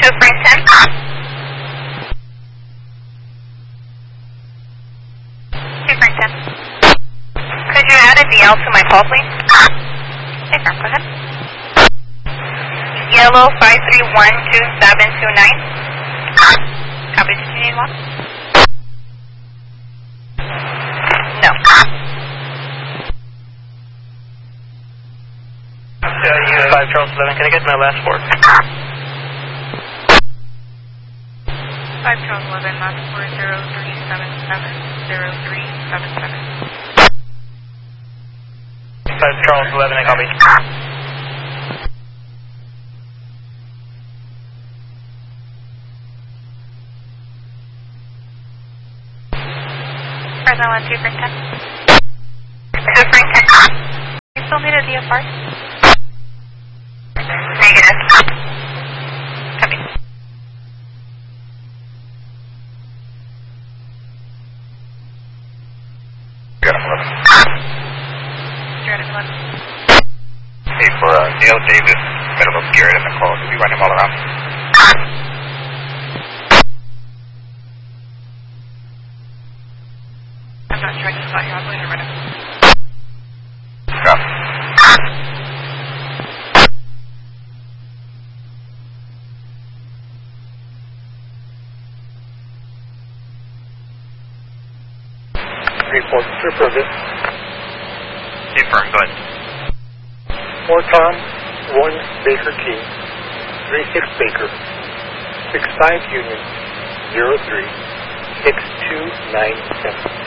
Frank 10. 2 Frank 10. Could you add a DL to my call, please? Hey, Frank, go ahead. Yellow 5312729. Copy, did you need one? No. 5 Charles 11, can I get my last 4? 5 Charles 11, last 4, 0377. 5 Charles 11, I copy. Present 1, 2 Frank 10. 2 Frank 10. You still need a DFR? Negative. Copy. Got him 11. You're at 11. Hey, for Neil Davis, middle of Garrett in the call. Did we run him all around? I'm not sure I just got you. I'm going to run it. Copy. Report, trooper, this. Hey, firm, go ahead. 4 Tom, 1 Baker Key, 36 Baker, 65 Union, 03, 6297.